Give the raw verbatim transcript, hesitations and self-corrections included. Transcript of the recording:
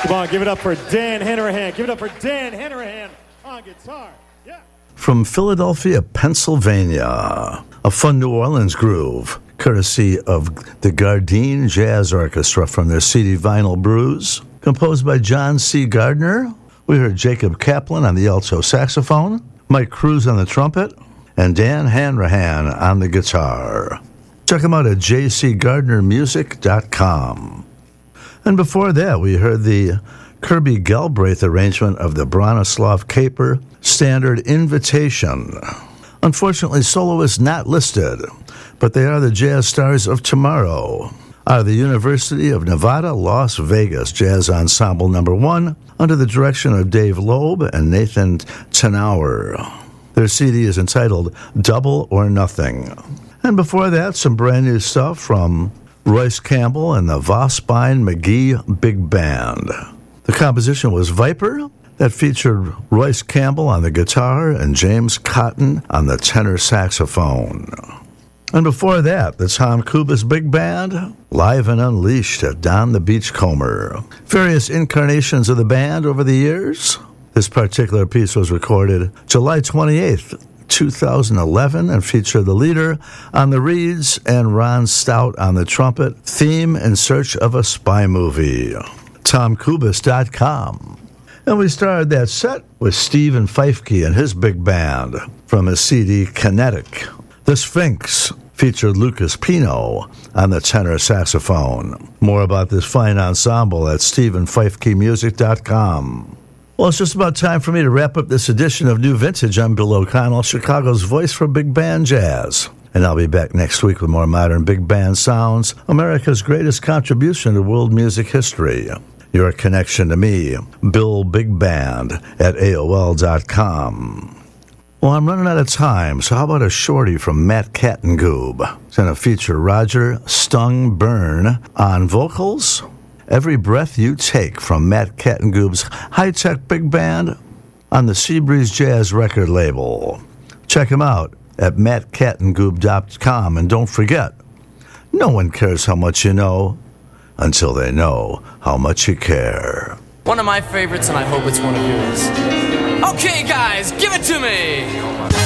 Come on, give it up for Dan Hanrahan. Give it up for Dan Hanrahan on guitar. Yeah. From Philadelphia, Pennsylvania, a fun New Orleans groove, courtesy of the Gardine Jazz Orchestra from their C D Vinyl Brews, composed by John C. Gardner. We heard Jacob Kaplan on the alto saxophone, Mike Cruz on the trumpet, and Dan Hanrahan on the guitar. Check them out at j c gardner music dot com. And before that, we heard the Kirby Galbraith arrangement of the Bronislaw Kaper Standard Invitation. Unfortunately, soloists not listed, but they are the jazz stars of tomorrow. Out of the University of Nevada, Las Vegas Jazz Ensemble Number One, under the direction of Dave Loeb and Nathan Tenauer. Their C D is entitled Double or Nothing. And before that, some brand new stuff from Royce Campbell and the Vospine McGee Big Band. The composition was Viper, that featured Royce Campbell on the guitar and James Cotton on the tenor saxophone. And before that, the Tom Kubis Big Band, Live and Unleashed at Don the Beachcomber. Various incarnations of the band over the years. This particular piece was recorded July twenty-eighth, two thousand eleven, and featured the leader on the reeds and Ron Stout on the trumpet. Theme In Search of a Spy Movie. tom kubis dot com. And we started that set with Stephen Feifke and his big band from his C D Kinetic. The Sphinx featured Lucas Pino on the tenor saxophone. More about this fine ensemble at stephen feifke music dot com. Well, it's just about time for me to wrap up this edition of New Vintage. I'm Bill O'Connell, Chicago's voice for big band jazz. And I'll be back next week with more modern big band sounds, America's greatest contribution to world music history. Your connection to me, Bill Big Band at A O L dot com. Well, I'm running out of time, so how about a shorty from Matt Kattengoob? It's going to feature Roger Stung Byrne on vocals. Every Breath You Take from Matt Kattengoob's high-tech big band on the Seabreeze Jazz record label. Check him out at matt kattengoob dot com. And don't forget, no one cares how much you know until they know how much you care. One of my favorites, and I hope it's one of yours. Okay, guys, give it to me!